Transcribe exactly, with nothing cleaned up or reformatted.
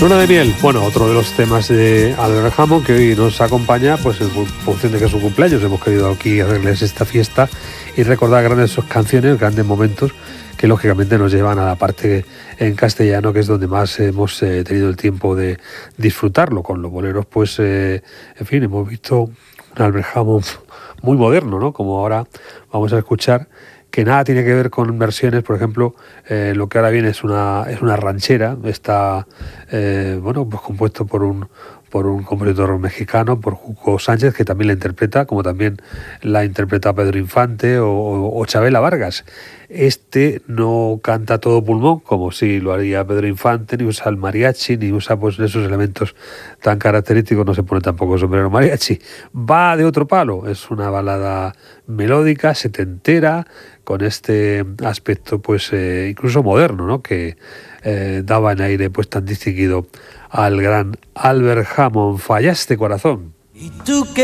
Luna de miel, bueno, otro de los temas de Albert Hammond que hoy nos acompaña, pues en función de que es su cumpleaños, hemos querido aquí hacerles esta fiesta y recordar grandes canciones, grandes momentos que lógicamente nos llevan a la parte en castellano, que es donde más hemos eh, tenido el tiempo de disfrutarlo. Con los boleros, pues, eh, en fin, hemos visto un Albert Hammond muy moderno, ¿no? Como ahora vamos a escuchar, que nada tiene que ver con versiones. Por ejemplo, eh, lo que ahora viene es una es una ranchera, está eh, bueno, pues compuesto por un por un compositor mexicano, por Hugo Sánchez, que también la interpreta, como también la interpreta Pedro Infante o, o, o Chabela Vargas. Este no canta todo pulmón, como si lo haría Pedro Infante, ni usa el mariachi, ni usa pues esos elementos tan característicos, no se pone tampoco el sombrero mariachi. Va de otro palo, es una balada melódica, setentera, con este aspecto pues eh, incluso moderno, ¿no? Que eh, daba en aire pues tan distinguido al gran Albert Hammond. Fallaste, corazón. ¿Y tú qué?